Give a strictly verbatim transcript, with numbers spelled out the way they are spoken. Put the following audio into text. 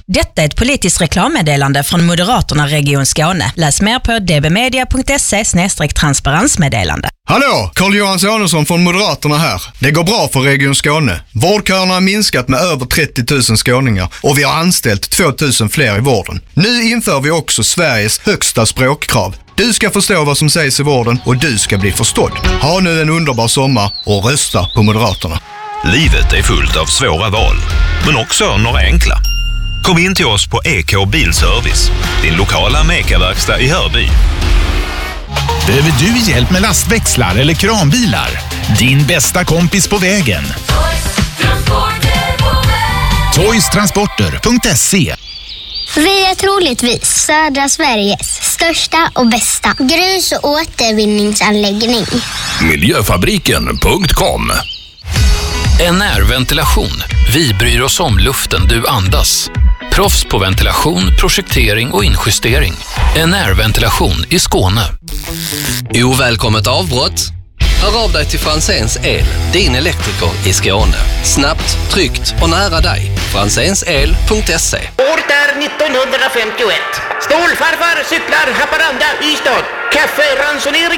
Detta är ett politiskt reklammeddelande från Moderaterna Region Skåne. Läs mer på dbmedia punkt se slash transparensmeddelande. Hallå, Carl-Johan Sonesson från Moderaterna här. Det går bra för Region Skåne. Vårdköerna har minskat med över trettio tusen skåningar och vi har anställt två tusen fler i vården. Nu inför vi också Sveriges högsta språkkrav. Du ska förstå vad som sägs i vården och du ska bli förstådd. Ha nu en underbar sommar och rösta på Moderaterna. Livet är fullt av svåra val, men också några enkla. Kom in till oss på E K Bilservice, din lokala Meka-verkstad i Hörby. Behöver du hjälp med lastväxlar eller kranbilar? Din bästa kompis på vägen. toys transporter punkt se. Vi är troligtvis södra Sveriges största och bästa grus- och återvinningsanläggning. Miljöfabriken punkt com. N R Ventilation. Vi bryr oss om luften du andas. Proffs på ventilation, projektering och injustering. N R Ventilation i Skåne. Ovälkommet avbrott? Hör av dig till Franzéns El, din elektriker i Skåne. Snabbt, tryggt och nära dig. franzénsel punkt se. Året är nittonhundrafemtioett. Stålfarfar cyklar Haparanda, Ystad. Kaffe, ransonering